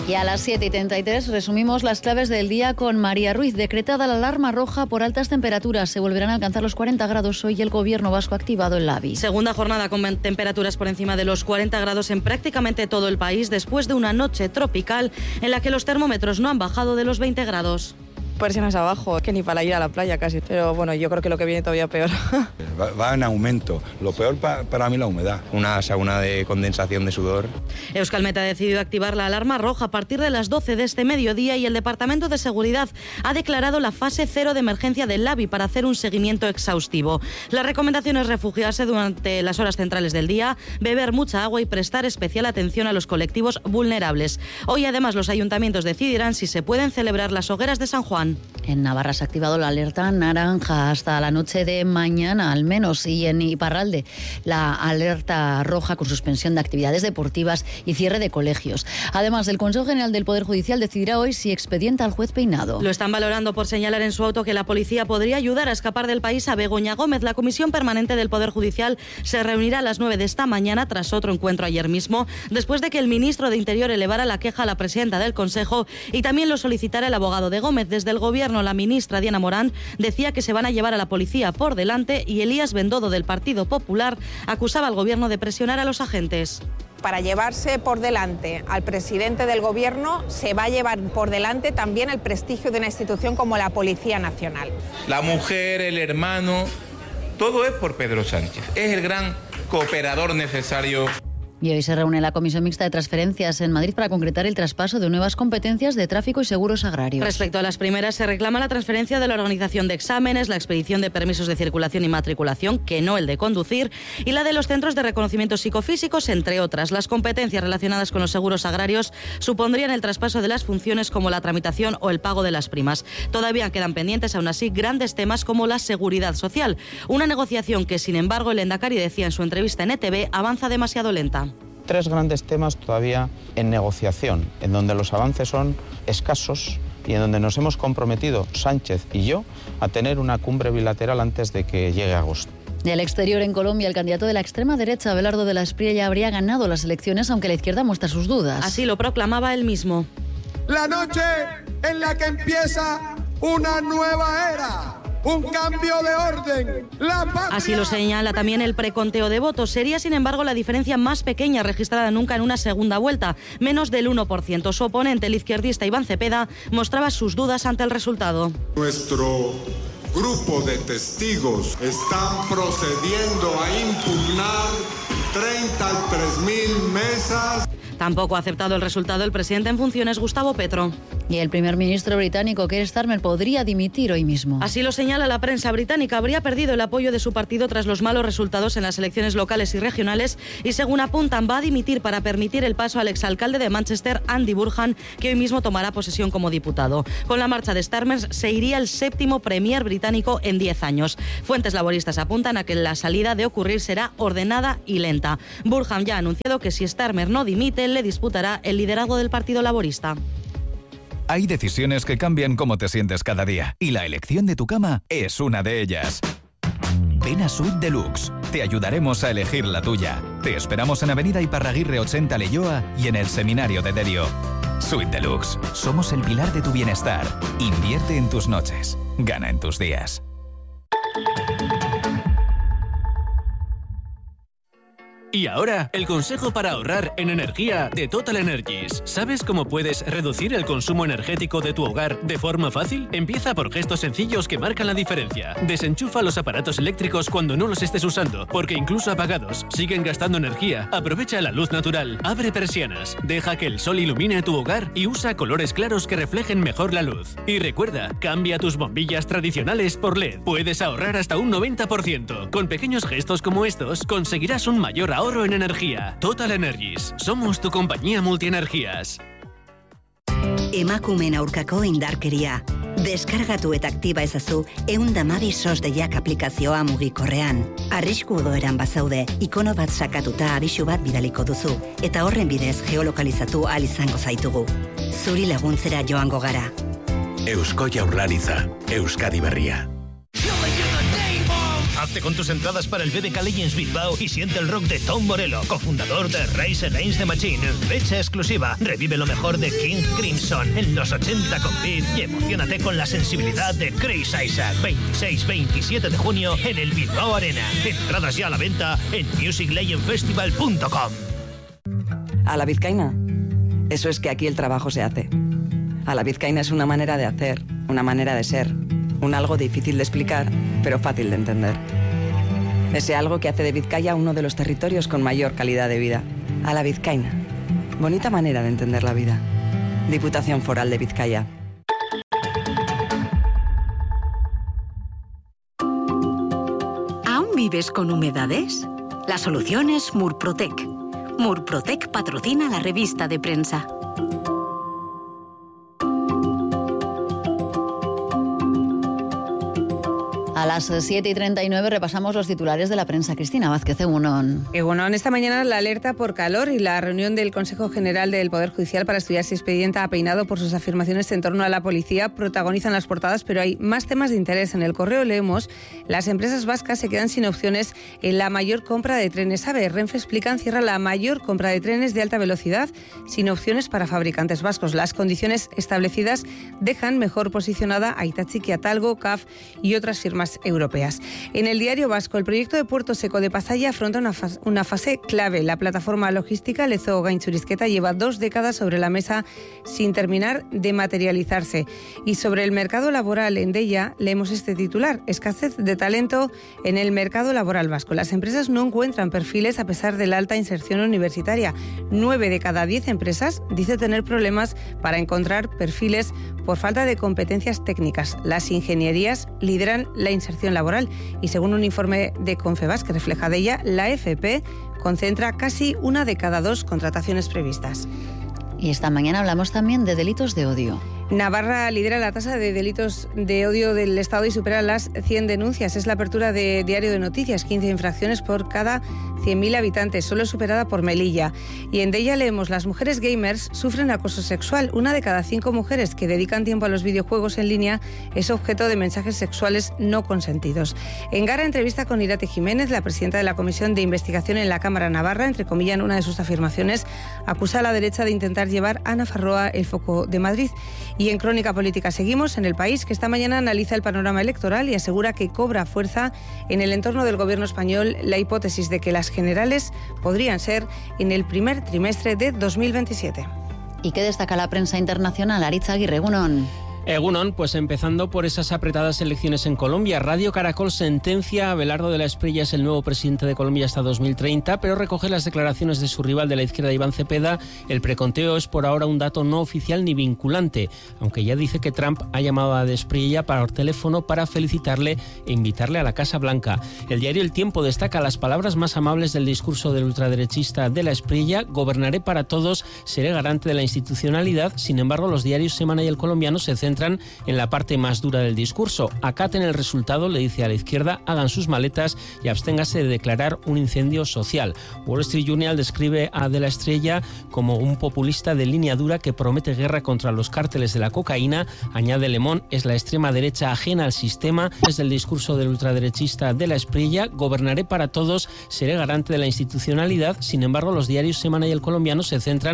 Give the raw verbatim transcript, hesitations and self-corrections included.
Y a las siete y treinta y tres resumimos las claves del día con María Ruiz. Decretada la alarma roja por altas temperaturas. Se volverán a alcanzar los cuarenta grados hoy y el gobierno vasco ha activado el LABI. Segunda jornada con temperaturas por encima de los cuarenta grados en prácticamente todo el país después de una noche tropical en la que los termómetros no han bajado de los veinte grados. Persianas abajo, que ni para ir a la playa casi. Pero bueno, yo creo que lo que viene todavía peor. Va, va en aumento. Lo peor pa, para mí la humedad. Una sauna de condensación de sudor. Euskalmet ha decidido activar la alarma roja a partir de las doce de este mediodía y el Departamento de Seguridad ha declarado la fase cero de emergencia del LABI para hacer un seguimiento exhaustivo. La recomendación es refugiarse durante las horas centrales del día, beber mucha agua y prestar especial atención a los colectivos vulnerables. Hoy además los ayuntamientos decidirán si se pueden celebrar las hogueras de San Juan. En Navarra se ha activado la alerta naranja hasta la noche de mañana, al menos, y en Iparralde la alerta roja con suspensión de actividades deportivas y cierre de colegios. Además, el Consejo General del Poder Judicial decidirá hoy si expedienta al juez Peinado. Lo están valorando por señalar en su auto que la policía podría ayudar a escapar del país a Begoña Gómez. La Comisión Permanente del Poder Judicial se reunirá a las nueve de esta mañana tras otro encuentro ayer mismo, después de que el ministro de Interior elevara la queja a la presidenta del Consejo y también lo solicitara el abogado de Gómez. Desde el Gobierno, la ministra Diana Morán decía que se van a llevar a la policía por delante y Elías Bendodo del Partido Popular acusaba al Gobierno de presionar a los agentes. Para llevarse por delante al presidente del Gobierno se va a llevar por delante también el prestigio de una institución como la Policía Nacional. La mujer, el hermano, todo es por Pedro Sánchez. Es el gran cooperador necesario. Y hoy se reúne la Comisión Mixta de Transferencias en Madrid para concretar el traspaso de nuevas competencias de tráfico y seguros agrarios. Respecto a las primeras, se reclama la transferencia de la organización de exámenes, la expedición de permisos de circulación y matriculación, que no el de conducir, y la de los centros de reconocimiento psicofísicos, entre otras. Las competencias relacionadas con los seguros agrarios supondrían el traspaso de las funciones como la tramitación o el pago de las primas. Todavía quedan pendientes, aún así, grandes temas como la seguridad social. Una negociación que, sin embargo, el Endacari decía en su entrevista en E T V, avanza demasiado lenta. Tres grandes temas todavía en negociación, en donde los avances son escasos y en donde nos hemos comprometido, Sánchez y yo, a tener una cumbre bilateral antes de que llegue agosto. Del exterior, en Colombia, el candidato de la extrema derecha, Abelardo de la Espriella, habría ganado las elecciones, aunque la izquierda muestra sus dudas. Así lo proclamaba él mismo. La noche en la que empieza una nueva era. Un cambio de orden. La patria... Así lo señala también el preconteo de votos. Sería, sin embargo, la diferencia más pequeña registrada nunca en una segunda vuelta, menos del uno por ciento. Su oponente, el izquierdista Iván Cepeda, mostraba sus dudas ante el resultado. Nuestro grupo de testigos están procediendo a impugnar treinta y tres mil mesas. Tampoco ha aceptado el resultado el presidente en funciones, Gustavo Petro. Y el primer ministro británico, Keir Starmer, podría dimitir hoy mismo. Así lo señala la prensa británica. Habría perdido el apoyo de su partido tras los malos resultados en las elecciones locales y regionales y, según apuntan, va a dimitir para permitir el paso al exalcalde de Manchester, Andy Burnham, que hoy mismo tomará posesión como diputado. Con la marcha de Starmer se iría el séptimo premier británico en diez años. Fuentes laboristas apuntan a que la salida de ocurrir será ordenada y lenta. Burnham ya ha anunciado que si Starmer no dimite, le disputará el liderazgo del Partido Laborista. Hay decisiones que cambian cómo te sientes cada día y la elección de tu cama es una de ellas. Ven a Suite Deluxe. Te ayudaremos a elegir la tuya. Te esperamos en Avenida Iparraguirre ochenta Leioa y en el Seminario de Derio. Suite Deluxe. Somos el pilar de tu bienestar. Invierte en tus noches. Gana en tus días. Y ahora, el consejo para ahorrar en energía de Total Energies. ¿Sabes cómo puedes reducir el consumo energético de tu hogar de forma fácil? Empieza por gestos sencillos que marcan la diferencia. Desenchufa los aparatos eléctricos cuando no los estés usando, porque incluso apagados siguen gastando energía. Aprovecha la luz natural, abre persianas, deja que el sol ilumine tu hogar y usa colores claros que reflejen mejor la luz. Y recuerda, cambia tus bombillas tradicionales por L E D. Puedes ahorrar hasta un noventa por ciento. Con pequeños gestos como estos, conseguirás un mayor ahorro Ahorro en energía. Total Energies. Somos tu compañía multienergías. Emakumeen aurkako indarkeria. Deskargatu eta aktiba ezazu ehun eta hamabi sos deiak aplikazioa mugikorrean. Arrisku egoeran bazaude, ikono bat sakatuta abisu bat bidaliko duzu, eta horren bidez geolokalizatu ahal izango zaitugu. Zuri laguntzera joango gara. Eusko Jaurlaritza, Euskadi Berria. Hazte con tus entradas para el B B K Legends Bilbao y siente el rock de Tom Morello, cofundador de Rise Against the Machine. Fecha exclusiva. Revive lo mejor de King Crimson en los ochenta con Beat y emocionate con la sensibilidad de Chris Isaac. veintiséis veintisiete de junio en el Bilbao Arena. Entradas ya a la venta en music legend festival punto com. A la vizcaína. Eso es que aquí el trabajo se hace. A la vizcaína es una manera de hacer, una manera de ser, un algo difícil de explicar, pero fácil de entender. Ese algo que hace de Vizcaya uno de los territorios con mayor calidad de vida. A la vizcaína. Bonita manera de entender la vida. Diputación Foral de Vizcaya. ¿Aún vives con humedades? La solución es Murprotec. Murprotec patrocina la revista de prensa. A las siete y treinta y nueve repasamos los titulares de la prensa. Cristina Vázquez, Egunon. Egunon, esta mañana la alerta por calor y la reunión del Consejo General del Poder Judicial para estudiar si Expedienta ha peinado por sus afirmaciones en torno a la policía protagonizan las portadas, pero hay más temas de interés. En El Correo leemos: las empresas vascas se quedan sin opciones en la mayor compra de trenes. A ver, Renfe explican cierra la mayor compra de trenes de alta velocidad sin opciones para fabricantes vascos. Las condiciones establecidas dejan mejor posicionada a Hitachi, a Talgo, C A F y otras firmas europeas. En El Diario Vasco, el proyecto de Puerto Seco de Pasaia afronta una fase, una fase clave. La plataforma logística Lezo Gaintxurizketa lleva dos décadas sobre la mesa sin terminar de materializarse. Y sobre el mercado laboral en Deia leemos este titular: escasez de talento en el mercado laboral vasco. Las empresas no encuentran perfiles a pesar de la alta inserción universitaria. Nueve de cada diez empresas dice tener problemas para encontrar perfiles por falta de competencias técnicas. Las ingenierías lideran la inserción laboral y según un informe de Confebask que refleja de ella, la F P concentra casi una de cada dos contrataciones previstas. Y esta mañana hablamos también de delitos de odio. Navarra lidera la tasa de delitos de odio del Estado y supera las cien denuncias. Es la apertura de Diario de Noticias, quince infracciones por cada cien mil habitantes, solo superada por Melilla. Y en Deia leemos: las mujeres gamers sufren acoso sexual. Una de cada cinco mujeres que dedican tiempo a los videojuegos en línea es objeto de mensajes sexuales no consentidos. En Gara, entrevista con Irate Jiménez, la presidenta de la Comisión de Investigación en la Cámara Navarra. Entrecomilla en una de sus afirmaciones, acusa a la derecha de intentar llevar a Nafarroa el foco de Madrid. Y en Crónica Política seguimos en El País, que esta mañana analiza el panorama electoral y asegura que cobra fuerza en el entorno del gobierno español la hipótesis de que las generales podrían ser en el primer trimestre de dos mil veintisiete. ¿Y qué destaca la prensa internacional? Aritz Aguirre, Egunon. Egunon, pues empezando por esas apretadas elecciones en Colombia. Radio Caracol sentencia a Abelardo de la Espriella es el nuevo presidente de Colombia hasta dos mil treinta, pero recoge las declaraciones de su rival de la izquierda, Iván Cepeda. El preconteo es por ahora un dato no oficial ni vinculante, aunque ya dice que Trump ha llamado a de Espriella por teléfono para felicitarle e invitarle a la Casa Blanca. El diario El Tiempo destaca las palabras más amables del discurso del ultraderechista de la Espriella: gobernaré para todos, seré garante de la institucionalidad. Sin embargo, los diarios Semana y El Colombiano se centran en la parte más dura del discurso. Acaten el resultado, le dice a la izquierda, hagan sus maletas y absténgase de declarar un incendio social. Wall Street Journal describe a De la Espriella como un populista de línea dura que promete guerra contra los cárteles de la cocaína. Añade Le Monde, es la extrema derecha ajena al sistema. Desde el discurso del ultraderechista De la Espriella: gobernaré para todos, seré garante de la institucionalidad. Sin embargo, los diarios Semana y El Colombiano se centran